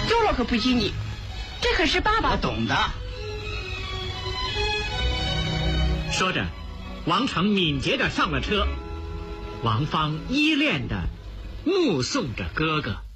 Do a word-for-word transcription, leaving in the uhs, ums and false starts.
周洛可不许你，这可是爸爸。 我懂的。 说着，王成敏捷地上了车，王芳依恋地目送着哥哥。